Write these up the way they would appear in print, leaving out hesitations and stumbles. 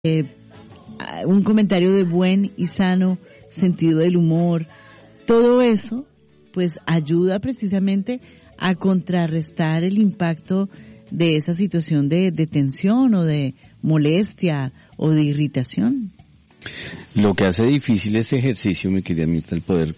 un comentario de buen y sano sentido del humor, todo eso pues ayuda precisamente a contrarrestar el impacto de esa situación de tensión o de molestia o de irritación. Lo que hace difícil este ejercicio, mi querida Mirta, el poder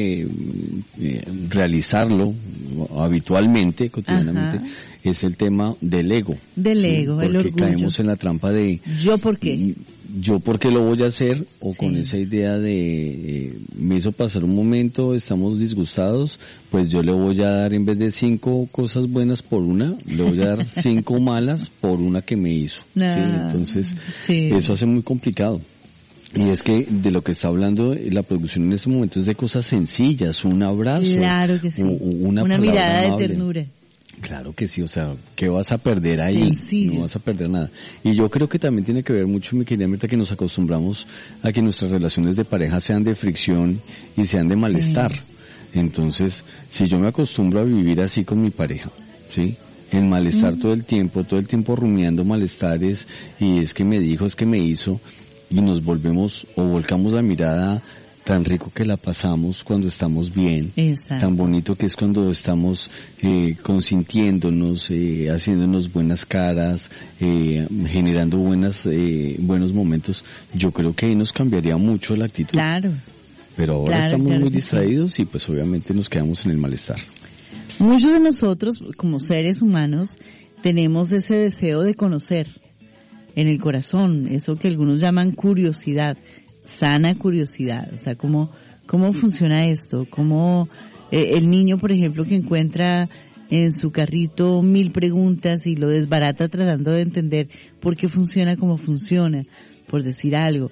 realizarlo habitualmente, cotidianamente, Ajá. es el tema del ego. Del ego, ¿sí? el orgullo. Porque caemos en la trampa de... ¿Yo por qué? ¿Yo por qué lo voy a hacer? O Sí. con esa idea de me hizo pasar un momento, estamos disgustados, pues yo le voy a dar, en vez de 5 cosas buenas por una, le voy a dar 5 malas por una que me hizo. ¿sí? Entonces, sí. eso hace muy complicado. Y es que de lo que está hablando la producción en este momento es de cosas sencillas, un abrazo. Claro que sí. Una mirada de amable. ternura. Claro que sí, o sea, ¿qué vas a perder ahí? Sencillo. No vas a perder nada. Y yo creo que también tiene que ver mucho, mi querida Mirta, que nos acostumbramos a que nuestras relaciones de pareja sean de fricción y sean de malestar. Sí. Entonces, si yo me acostumbro a vivir así con mi pareja, ¿sí? En malestar todo el tiempo rumiando malestares, y es que me dijo, es que me hizo, y nos volvemos o volcamos la mirada. Tan rico que la pasamos cuando estamos bien. Exacto. Tan bonito que es cuando estamos consintiéndonos, haciéndonos buenas caras, generando buenos momentos. Yo creo que ahí nos cambiaría mucho la actitud. Claro. Pero ahora estamos muy distraídos y pues obviamente nos quedamos en el malestar. Muchos de nosotros, como seres humanos, tenemos ese deseo de conocer en el corazón, eso que algunos llaman curiosidad. Sana curiosidad, o sea, cómo funciona esto, cómo el niño, por ejemplo, que encuentra en su carrito 1000 preguntas y lo desbarata tratando de entender por qué funciona como funciona, por decir algo.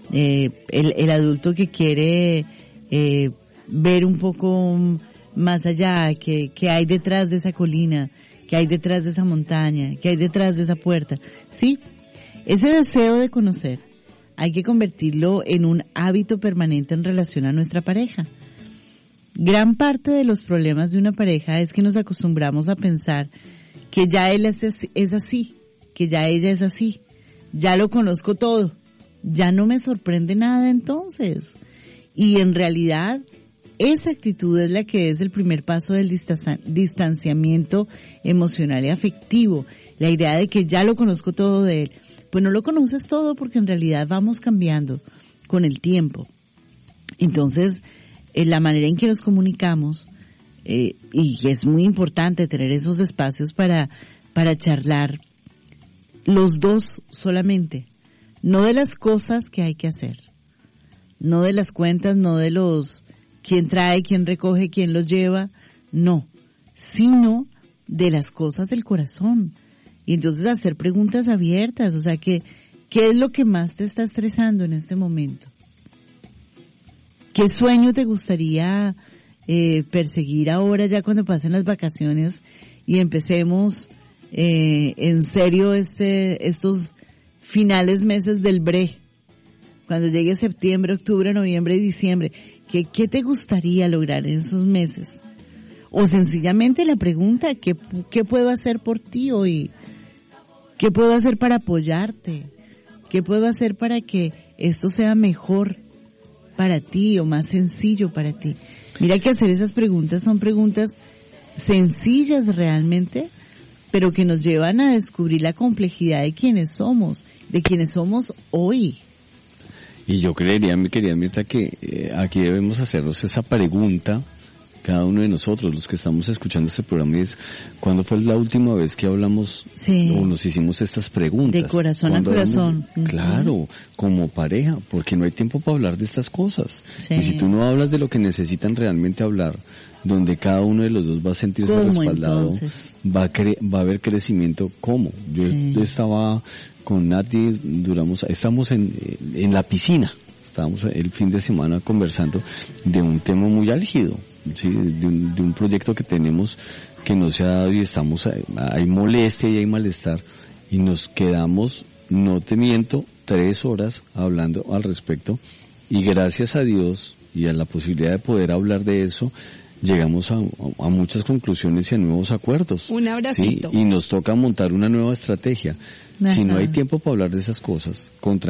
El adulto que quiere ver un poco más allá, que hay detrás de esa colina, que hay detrás de esa montaña, que hay detrás de esa puerta, ¿sí? Ese deseo de conocer hay que convertirlo en un hábito permanente en relación a nuestra pareja. Gran parte de los problemas de una pareja es que nos acostumbramos a pensar que ya él es así, que ya ella es así, ya lo conozco todo, ya no me sorprende nada entonces. Y en realidad, esa actitud es la que es el primer paso del distanciamiento emocional y afectivo, la idea de que ya lo conozco todo de él. Pues no lo conoces todo porque en realidad vamos cambiando con el tiempo. Entonces, la manera en que nos comunicamos, y es muy importante tener esos espacios para charlar los dos solamente, no de las cosas que hay que hacer, no de las cuentas, no de los quién trae, quién recoge, quién los lleva, no, sino de las cosas del corazón. Y entonces hacer preguntas abiertas, o sea, ¿qué es lo que más te está estresando en este momento? ¿Qué sueño te gustaría perseguir ahora ya cuando pasen las vacaciones y empecemos en serio estos finales meses del BRE? Cuando llegue septiembre, octubre, noviembre y diciembre, ¿qué te gustaría lograr en esos meses? O sencillamente la pregunta, ¿qué puedo hacer por ti hoy? ¿Qué puedo hacer para apoyarte? ¿Qué puedo hacer para que esto sea mejor para ti o más sencillo para ti? Mira que hacer esas preguntas son preguntas sencillas realmente, pero que nos llevan a descubrir la complejidad de quienes somos hoy. Y yo creería, mi querida Mirta, que aquí debemos hacernos esa pregunta, cada uno de nosotros, los que estamos escuchando este programa, es ¿cuándo fue la última vez que hablamos o nos hicimos estas preguntas? De corazón a corazón. Claro, como pareja, porque no hay tiempo para hablar de estas cosas. Sí. Y si tú no hablas de lo que necesitan realmente hablar, donde cada uno de los dos va a sentirse respaldado, va a haber crecimiento. ¿Cómo? Yo estaba con Nati, estamos en la piscina. Estábamos el fin de semana conversando de un tema muy álgido, ¿sí? de un proyecto que tenemos que no se ha dado y hay molestia y hay malestar y nos quedamos, no te miento, 3 horas hablando al respecto y gracias a Dios y a la posibilidad de poder hablar de eso llegamos a muchas conclusiones y a nuevos acuerdos. Un abracito. ¿Sí? Y nos toca montar una nueva estrategia. Ajá. Si no hay tiempo para hablar de esas cosas,